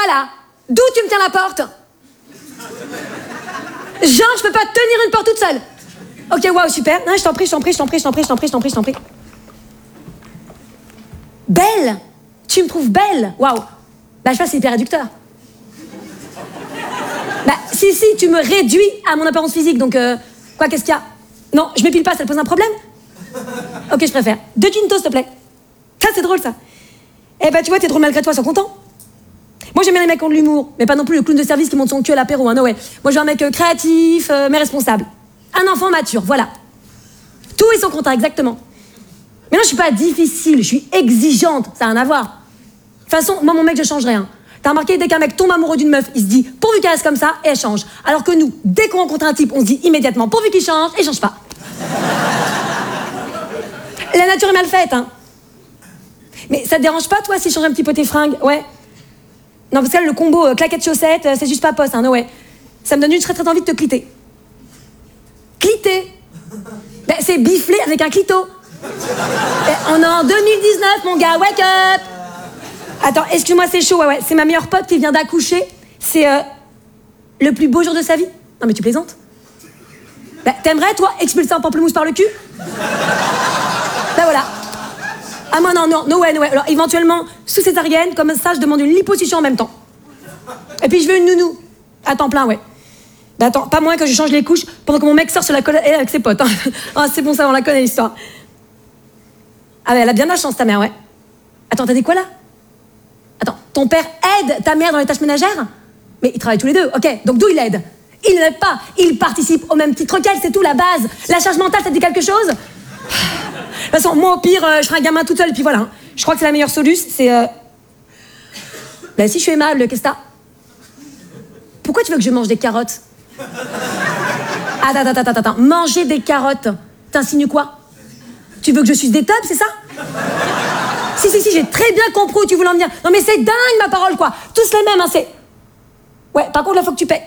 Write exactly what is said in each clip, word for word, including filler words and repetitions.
là, d'où tu me tiens la porte? Genre, je peux pas tenir une porte toute seule. Ok, waouh, super. Non, je t'en prie, je t'en prie, je t'en prie, je t'en prie, je t'en prie, je t'en prie, je t'en prie. Belle? Tu me trouves belle? Waouh. Bah, je sais pas, c'est hyper réducteur. Bah, si, si, tu me réduis à mon apparence physique, donc, euh, quoi, qu'est-ce qu'il y a? Non, je m'épile pas, ça te pose un problème? Ok, je préfère. Deux quintos, s'il te plaît. Ça, c'est drôle, ça. Eh bah, tu vois, t'es drôle malgré toi, sois content. Moi, j'aime bien les mecs qui ont de l'humour, mais pas non plus le clown de service qui monte son cul à l'apéro, hein, no way. Moi, je veux un mec euh, créatif, euh, mais responsable. Un enfant mature, voilà. Tout est son contrat, exactement. Mais non, je suis pas difficile, je suis exigeante, ça n'a rien à voir. De toute façon, moi, mon mec, je change rien. T'as remarqué, dès qu'un mec tombe amoureux d'une meuf, il se dit, pourvu qu'elle reste comme ça, et elle change. Alors que nous, dès qu'on rencontre un type, on se dit immédiatement, pourvu qu'il change, et il change pas. La nature est mal faite, hein. Mais ça te dérange pas, toi, si je change un petit peu tes fringues? Ouais. Non, parce que là, le combo euh, claquette-chaussette, euh, c'est juste pas poste, hein, no way. Ça me donne une très très envie de te cliter. Cliter? Ben, c'est bifler avec un clito. Ben, on est en deux mille dix-neuf, mon gars, wake up! Attends, excuse-moi, c'est chaud, ouais, ouais. C'est ma meilleure pote qui vient d'accoucher. C'est euh, le plus beau jour de sa vie. Non, mais tu plaisantes? Ben, t'aimerais, toi, expulser un pamplemousse par le cul? Ben voilà. Ah moi non, non, no way, no way. Alors éventuellement, sous césarienne, comme ça, je demande une liposuction en même temps. Et puis je veux une nounou. À temps plein, ouais. Bah attends, pas moins que je change les couches pendant que mon mec sort sur la colline avec ses potes. Hein. Ah, c'est bon, ça, on la connaît, l'histoire. Ah ouais, elle a bien de la chance, ta mère, ouais. Attends, t'as dit quoi, là? Attends, ton père aide ta mère dans les tâches ménagères? Mais ils travaillent tous les deux, ok. Donc d'où il aide? Il n'aide pas, il participe au même titre qu'elle, c'est tout, la base. La charge mentale, ça te dit quelque chose? De toute façon, moi, au pire, euh, je serai un gamin toute seule, et puis voilà. Hein. Je crois que c'est la meilleure solution, c'est... Euh... Ben, si je suis aimable, qu'est-ce que t'as? Pourquoi tu veux que je mange des carottes? Attends, attends, attends, attends. Manger des carottes, t'insinues quoi? Tu veux que je suce des tubs, c'est ça? Si, si, si, j'ai très bien compris où tu voulais en venir. Non, mais c'est dingue, ma parole, quoi. Tous les mêmes, hein, c'est... Ouais, par contre, là, faut que tu paies.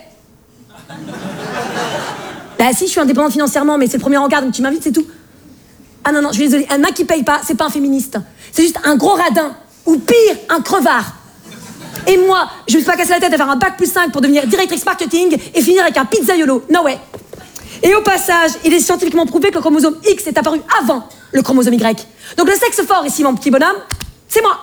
Bah si, je suis indépendante financièrement, mais c'est le premier encart, donc tu m'invites, c'est tout. Ah non, non, je suis désolée, un mec qui paye pas, c'est pas un féministe. C'est juste un gros radin. Ou pire, un crevard. Et moi, je me suis pas cassé la tête à faire un bac plus cinq pour devenir directrice marketing et finir avec un pizzaiolo. No way. Et au passage, il est scientifiquement prouvé que le chromosome X est apparu avant le chromosome Y. Donc le sexe fort ici, mon petit bonhomme, c'est moi.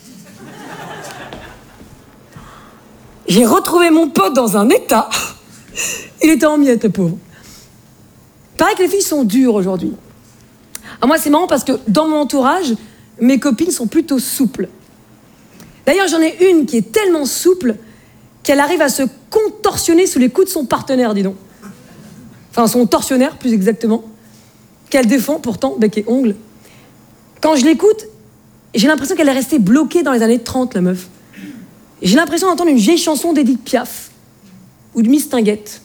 J'ai retrouvé mon pote dans un état. Il était en miettes, le pauvre. Il paraît que les filles sont dures aujourd'hui. Alors moi, c'est marrant parce que dans mon entourage, mes copines sont plutôt souples. D'ailleurs, j'en ai une qui est tellement souple qu'elle arrive à se contorsionner sous les coups de son partenaire, dis donc. Enfin, son tortionnaire, plus exactement, qu'elle défend pourtant, bec et ongles. Quand je l'écoute, j'ai l'impression qu'elle est restée bloquée dans les années trente, la meuf. J'ai l'impression d'entendre une vieille chanson d'Edith Piaf ou de Mistinguette.